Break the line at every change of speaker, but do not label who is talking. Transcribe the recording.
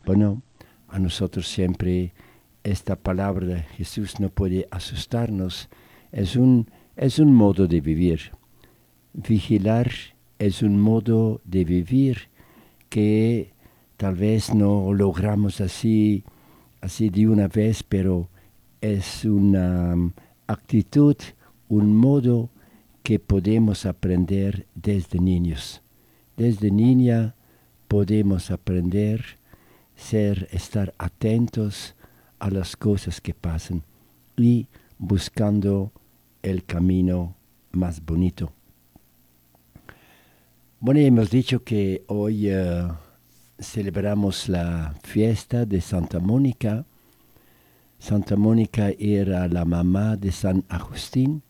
Bueno, a nosotros siempre esta palabra de Jesús no puede asustarnos. Es un modo de vivir. Vigilar es un modo de vivir que tal vez no logramos así de una vez, pero es una actitud, un modo que podemos aprender desde niños. Desde niña podemos aprender, estar atentos a las cosas que pasan y buscando el camino más bonito. Bueno, hemos dicho que hoy celebramos la fiesta de Santa Mónica. Santa Mónica era la mamá de San Agustín